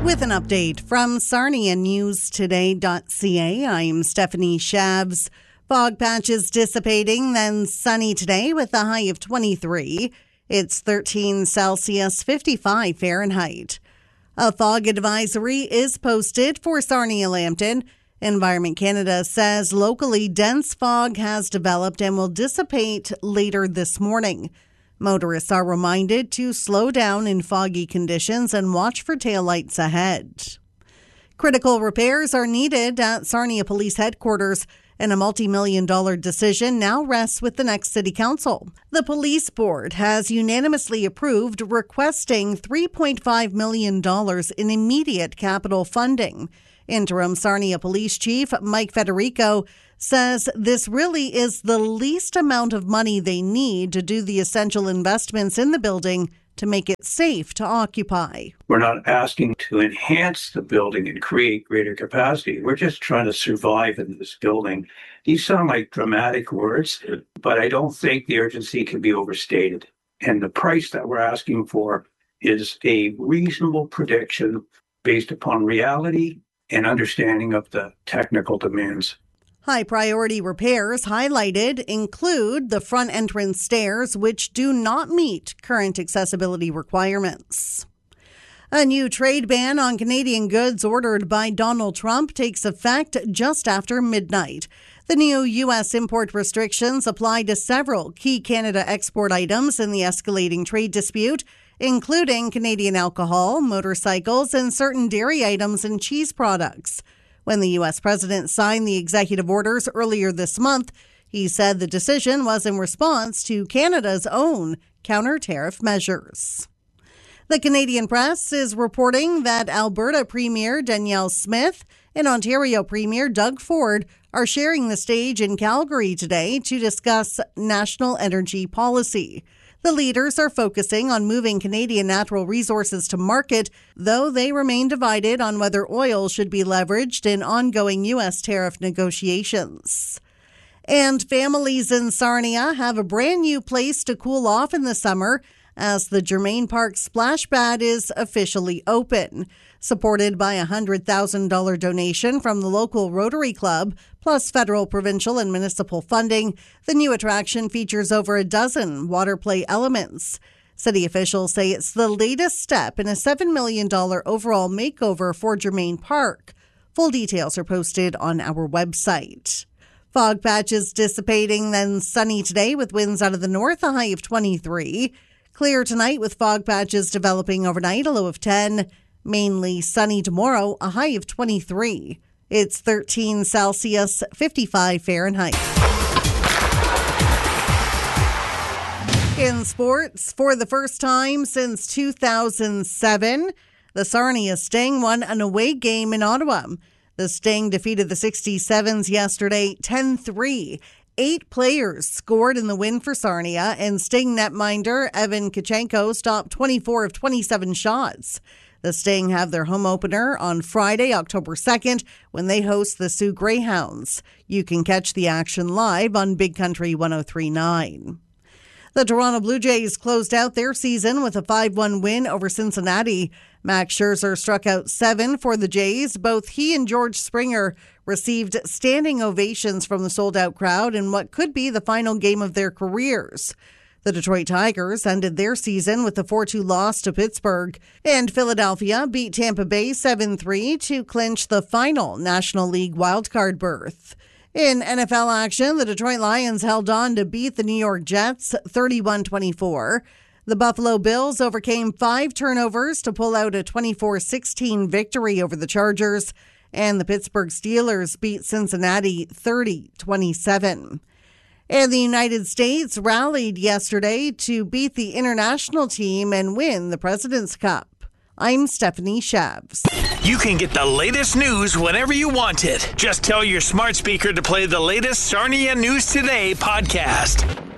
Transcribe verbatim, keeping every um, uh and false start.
With an update from Sarnia News Today dot C A, I'm Stephanie Shabs. Fog patches dissipating, then sunny today with a high of twenty-three. It's thirteen Celsius, fifty-five Fahrenheit. A fog advisory is posted for Sarnia-Lambton. Environment Canada says locally dense fog has developed and will dissipate later this morning. Motorists are reminded to slow down in foggy conditions and watch for taillights ahead. Critical repairs are needed at Sarnia Police Headquarters, and a multi-million dollar decision now rests with the next City Council. The Police Board has unanimously approved requesting three point five million dollars in immediate capital funding. Interim Sarnia Police Chief Mike Federico says this really is the least amount of money they need to do the essential investments in the building to make it safe to occupy. We're not asking to enhance the building and create greater capacity. We're just trying to survive in this building. These sound like dramatic words, but I don't think the urgency can be overstated. And the price that we're asking for is a reasonable prediction based upon reality and understanding of the technical demands. High priority repairs highlighted include the front entrance stairs, which do not meet current accessibility requirements. A new trade ban on Canadian goods ordered by Donald Trump takes effect just after midnight. The new U S import restrictions apply to several key Canada export items in the escalating trade dispute, including Canadian alcohol, motorcycles, and certain dairy items and cheese products. When the U S president signed the executive orders earlier this month, he said the decision was in response to Canada's own counter-tariff measures. The Canadian press is reporting that Alberta Premier Danielle Smith and Ontario Premier Doug Ford are sharing the stage in Calgary today to discuss national energy policy. The leaders are focusing on moving Canadian natural resources to market, though they remain divided on whether oil should be leveraged in ongoing U S tariff negotiations. And families in Sarnia have a brand new place to cool off in the summer as the Germain Park Splash Pad is officially open. Supported by a one hundred thousand dollars donation from the local Rotary Club, plus federal, provincial, and municipal funding, the new attraction features over a dozen water play elements. City officials say it's the latest step in a seven million dollars overall makeover for Germain Park. Full details are posted on our website. Fog patches dissipating, then sunny today with winds out of the north, a high of twenty-three. Clear tonight with fog patches developing overnight, a low of ten. Mainly sunny tomorrow, a high of twenty-three. It's thirteen Celsius, fifty-five Fahrenheit. In sports, for the first time since two thousand seven, the Sarnia Sting won an away game in Ottawa. The Sting defeated the sixty-sevens yesterday ten three. Eight players scored in the win for Sarnia, and Sting netminder Evan Kachenko stopped twenty-four of twenty-seven shots. The Sting have their home opener on Friday, October second, when they host the Sioux Greyhounds. You can catch the action live on Big Country one oh three point nine. The Toronto Blue Jays closed out their season with a five one win over Cincinnati. Max Scherzer struck out seven for the Jays. Both he and George Springer received standing ovations from the sold-out crowd in what could be the final game of their careers. The Detroit Tigers ended their season with a four two loss to Pittsburgh, and Philadelphia beat Tampa Bay seven three to clinch the final National League wildcard berth. In N F L action, the Detroit Lions held on to beat the New York Jets thirty-one twenty-four. The Buffalo Bills overcame five turnovers to pull out a twenty-four sixteen victory over the Chargers, and the Pittsburgh Steelers beat Cincinnati thirty twenty-seven. And the United States rallied yesterday to beat the international team and win the President's Cup. I'm Stephanie Shabs. You can get the latest news whenever you want it. Just tell your smart speaker to play the latest Sarnia News Today podcast.